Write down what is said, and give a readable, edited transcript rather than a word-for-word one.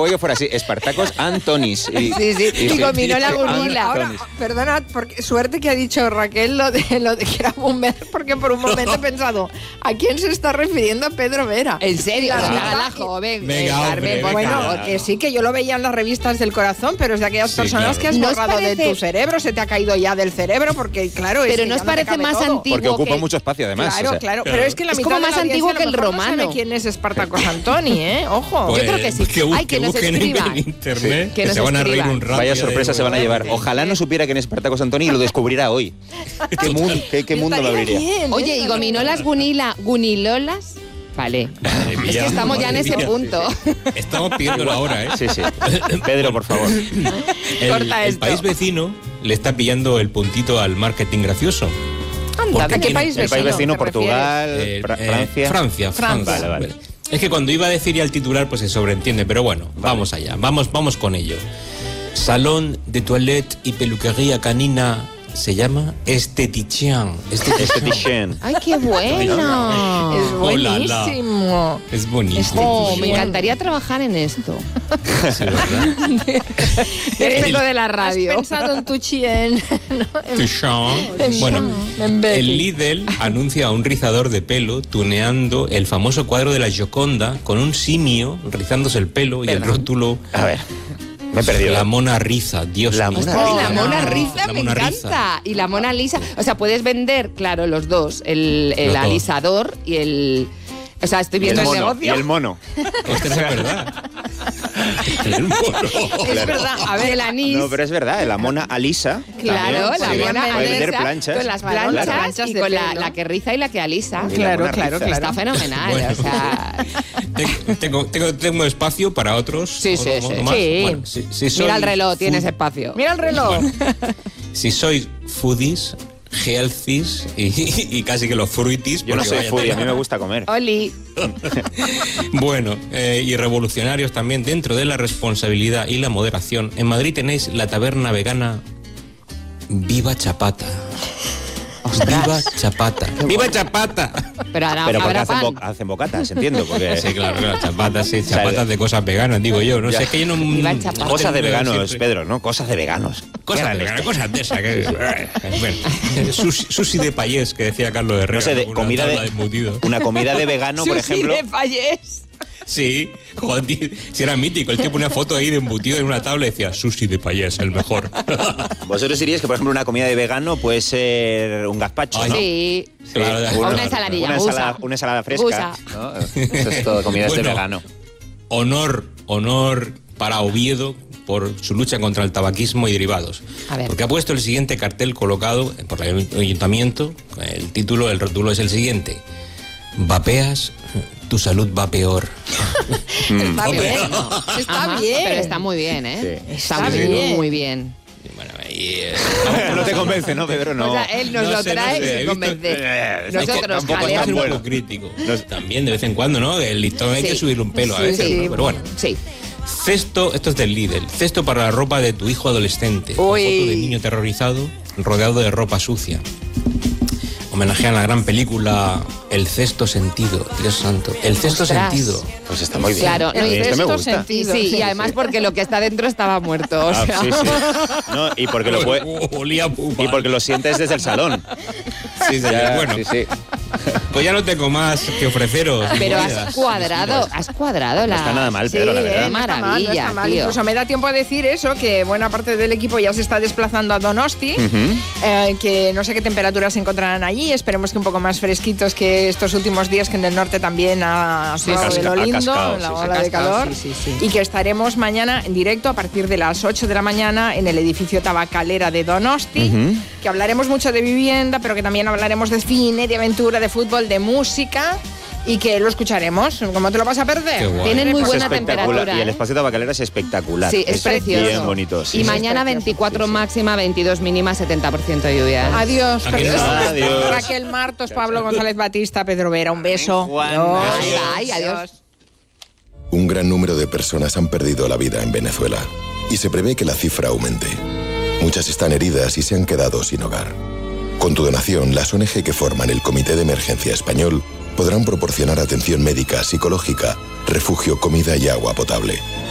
guay que fuera así, Espartacos Antonis. Y combinó la Gunila. Ahora, perdona, porque suerte que ha dicho Raquel lo de que era bomber, porque por un momento he pensado, ¿a quién se está refiriendo Pedro Vera? En serio, La joven. Venga, hombre, Carmen, Bueno, que sí, que yo lo veía en las revistas del corazón, pero es de aquellas personas que has ¿No os borrado de parece- tu cerebro, se te ha caído ya del cerebro, porque claro, es Pero que ¿no ya os te parece cabe más todo. antiguo? Porque ocupa que- mucho espacio, además. Claro, o sea. claro, pero es que la Es mitad como de la más audiencia antiguo a lo que el mejor no romano. sabe quién es Espartacos Antoni, ojo. Pues, Yo creo que sí. Ay, que nos busquen escriban. en internet, Que que nos se van a reír escriban. un rato. Vaya ya sorpresa de- se van a llevar. Ojalá no supiera quién es Espartacos Antoni y lo descubriera hoy. ¿Qué mundo me Estaría abriría? bien, Oye, ¿y gominolas Gunilolas? Vale. Madre Es mía, que estamos ya en madre ese mía. punto. Estamos pidiendo la hora, ¿eh? Sí. Pedro, por favor. Corta El esto. país vecino le está pillando el puntito al marketing gracioso. Anda, ¿de qué tiene- país El país vecino, te Portugal, Francia. Vale, vale. Es que cuando iba a decir ya el titular, pues se sobreentiende, pero bueno, vamos allá, vamos con ello. Salón de toilette y peluquería canina se llama Esthéticien. Esthéticien. Ay, qué bueno. Es Hola, la. buenísimo. Es bonito. Oh, me encantaría trabajar en esto. Sí, ¿verdad? Es lo de la radio. Has pensado en tu chien. Touchant. Bueno, el Lidl anuncia un rizador de pelo tuneando el famoso cuadro de la Gioconda con un simio rizándose el pelo y el rótulo A ver, me he perdido. La Mona Riza, Dios La mío. Mona Ay, Riza. la Mona No, Riza la me Mona encanta. Riza. Y la Mona Lisa. O sea, puedes vender, claro, los dos. El Los dos. alisador y el... O sea, estoy Y el viendo el, mono. negocio. Y el mono. Ostras, es verdad. El mono. Es verdad, a ver, el anís. No, pero es verdad, la mona Alisa. Claro, también la puede mona puede vender alisa planchas. con las Claro, planchas, las planchas y de con pelo. la que riza y la que alisa. Y la Claro, Mona claro, Riza. claro. Está fenomenal. Bueno. O sea, Tengo espacio para otros. sí, sí, sí. más. Sí. Bueno, si sois Mira el reloj, tienes food- espacio. mira el reloj. Si sois foodies, healthies y casi que los fruities. Yo no porque soy vaya foodie, a tela. mí me gusta comer. Oli. Bueno, y revolucionarios también dentro de la responsabilidad y la moderación. En Madrid tenéis la taberna vegana Viva Chapata. ¡Viva Chapata! ¡Viva Chapata! Pero ahora Pero porque habrá hacen, pan. hacen bocatas, entiendo. Porque Sí, claro, chapatas, sí, O sea, chapatas de cosas veganas, digo yo. No ya. sé, es que yo no... Viva Chapata. Cosas de tengo veganos, siempre- Pedro, ¿no? Cosas de veganos. Cosas de veganas, cosas de esas. Bueno, sushi de payés, que decía Carlos Herrera. No sé, de una comida tabla de. embutido. Una comida de vegano, por Sushi ejemplo. de Fallés. Sí, joder, tío, si era mítico. El tío ponía foto ahí de embutido en una tabla y decía sushi de payés, el mejor. Vosotros diríais que, por ejemplo, una comida de vegano puede ser un gazpacho, Ay, ¿no? Sí. Claro, Sí, o una ensaladilla, una ensalada fresca. Gusa. ¿no? Eso es todo comidas Bueno. de vegano. Honor para Oviedo por su lucha contra el tabaquismo y derivados. A ver. Porque ha puesto el siguiente cartel colocado por el ayuntamiento. El rótulo es el siguiente: vapeas, tu salud va peor. Está Hombre. bien. Está Ajá, bien. Pero está muy bien, ¿eh? Sí. Está, Está muy bien. muy bien. Bueno, ahí, No te convence, ¿no, Pedro? No. O sea, él nos No lo sé, trae no sé, he y visto- convence. Es que Nosotros, tampoco es Hay que tan ser un bueno. poco crítico. No. También de vez en cuando, ¿no? El listón hay Sí. que subirle un pelo a veces, Sí. ¿no? Pero bueno. Sí. Cesto, esto es del Lidl. Cesto para la ropa de tu hijo adolescente. Con Uy. foto de niño terrorizado rodeado de ropa sucia. Homenajean la gran película El Sexto Sentido. Dios santo. El Sexto Ostras. Sentido. Pues está muy bien. Claro, no, A mí y este me Sexto gusta. Sentido. Sí, y además porque lo que está dentro estaba muerto. O Ah, sea. sí, sí. No, y porque lo puede. Olía pupa. Y porque lo sientes desde el salón. Sí, señor. Ya, Bueno, sí, sí. pues ya no tengo más que ofreceros. Pero Monedas. has cuadrado la... está nada mal, Pedro, la verdad. Qué No está mal, no maravilla, está mal. tío. Incluso me da tiempo a decir eso, que buena parte del equipo ya se está desplazando a Donosti, que no sé qué temperaturas se encontrarán allí, esperemos que un poco más fresquitos que estos últimos días, que en el norte también ha estado de lo ha lindo, cascado, la sí, sí. ola Ha de cascado, calor, sí, sí, sí. y que estaremos mañana en directo a partir de las 8 de la mañana en el edificio Tabacalera de Donosti, que hablaremos mucho de vivienda, pero que también hablaremos de cine, de aventura, de fútbol, de música, y que lo escucharemos. ¿Cómo te lo vas a perder? Qué guay. Tienen muy Es buena espectacular. temperatura. Y el ¿eh? espacio tabacalera es espectacular. Sí, es precioso. Bien bonito. Sí, Y sí. mañana 24 máxima, 22 mínima, 70% de lluvia. Adiós. ¿A qué no? Adiós. Raquel Martos, Pablo González Batista, Pedro Vera, un beso. Juan. Adiós. Bye, adiós. Un gran número de personas han perdido la vida en Venezuela y se prevé que la cifra aumente. Muchas están heridas y se han quedado sin hogar. Con tu donación, las ONG que forman el Comité de Emergencia Español podrán proporcionar atención médica, psicológica, refugio, comida y agua potable.